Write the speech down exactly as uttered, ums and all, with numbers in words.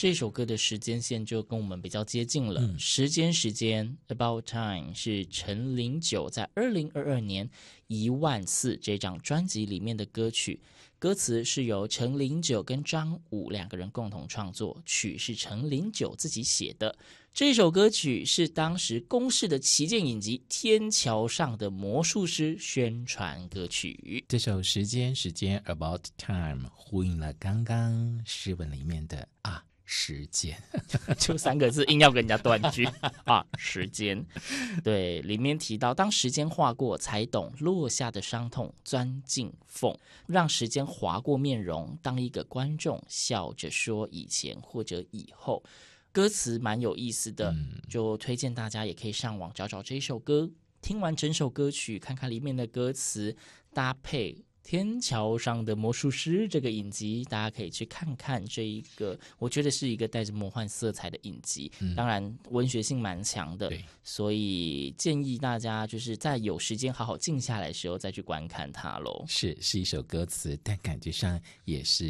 这首歌的时间线就跟我们比较接近了。 嗯、 时间时间 About Time 是陈零九在二零二二年一万次这张专辑里面的歌曲，歌词是由陈零九跟张武两个人共同创作，曲是陈零九自己写的。这首歌曲是当时公视的旗舰影集《天桥上的魔术师》宣传歌曲。 这首时间时间 About Time 呼应了刚刚诗文里面的啊时间， 就三个字硬要跟人家断句啊时间。对，里面提到当时间划过才懂落下的伤痛钻进缝，让时间划过面容，当一个观众笑着说以前或者以后。歌词蛮有意思的、嗯、就推荐大家也可以上网找找这首歌，听完整首歌曲看看里面的歌词，搭配天桥上的魔术师这个影集，大家可以去看看这一个我觉得是一个带着魔幻色彩的影集、嗯、当然文学性蛮强的，所以建议大家就是在有时间好好静下来的时候再去观看它咯。 是是一首歌词，但感觉上也是